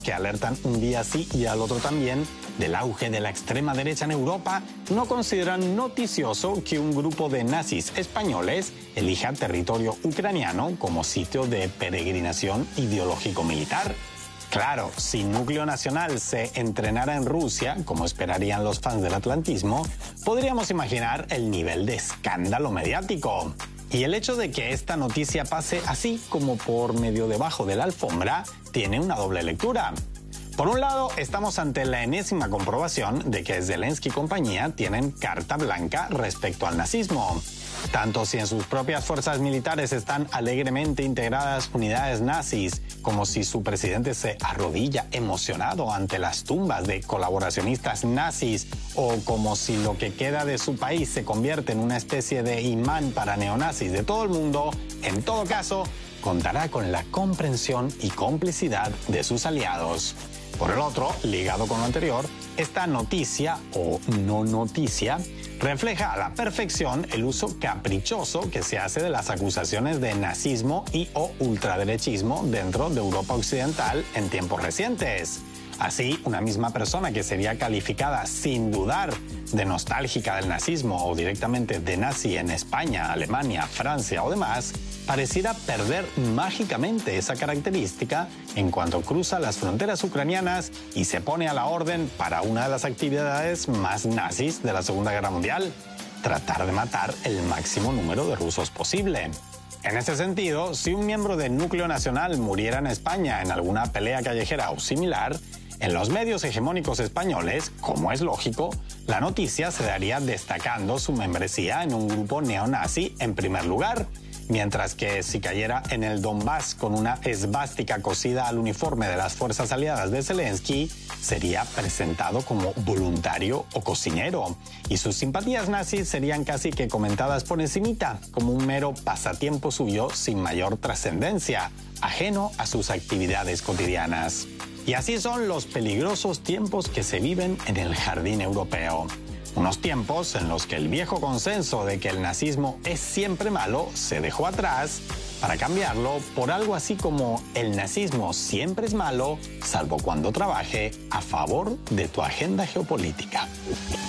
que alertan un día sí y al otro también del auge de la extrema derecha en Europa, no consideran noticioso que un grupo de nazis españoles elija territorio ucraniano como sitio de peregrinación ideológico-militar. Claro, si Núcleo Nacional se entrenara en Rusia, como esperarían los fans del atlantismo, podríamos imaginar el nivel de escándalo mediático. Y el hecho de que esta noticia pase así como por medio debajo de la alfombra tiene una doble lectura. Por un lado, estamos ante la enésima comprobación de que Zelensky y compañía tienen carta blanca respecto al nazismo. Tanto si en sus propias fuerzas militares están alegremente integradas unidades nazis, como si su presidente se arrodilla emocionado ante las tumbas de colaboracionistas nazis, o como si lo que queda de su país se convierte en una especie de imán para neonazis de todo el mundo, en todo caso, contará con la comprensión y complicidad de sus aliados. Por el otro, ligado con lo anterior, esta noticia o no noticia refleja a la perfección el uso caprichoso que se hace de las acusaciones de nazismo y o ultraderechismo dentro de Europa Occidental en tiempos recientes. Así, una misma persona que sería calificada sin dudar de nostálgica del nazismo o directamente de nazi en España, Alemania, Francia o demás, pareciera perder mágicamente esa característica en cuanto cruza las fronteras ucranianas y se pone a la orden para una de las actividades más nazis de la Segunda Guerra Mundial: tratar de matar el máximo número de rusos posible. En ese sentido, si un miembro del Núcleo Nacional muriera en España en alguna pelea callejera o similar, en los medios hegemónicos españoles, como es lógico, la noticia se daría destacando su membresía en un grupo neonazi en primer lugar, mientras que si cayera en el Donbass con una esvástica cosida al uniforme de las fuerzas aliadas de Zelensky, sería presentado como voluntario o cocinero, y sus simpatías nazis serían casi que comentadas por encimita, como un mero pasatiempo suyo sin mayor trascendencia, ajeno a sus actividades cotidianas. Y así son los peligrosos tiempos que se viven en el jardín europeo. Unos tiempos en los que el viejo consenso de que el nazismo es siempre malo se dejó atrás para cambiarlo por algo así como el nazismo siempre es malo, salvo cuando trabaje a favor de tu agenda geopolítica.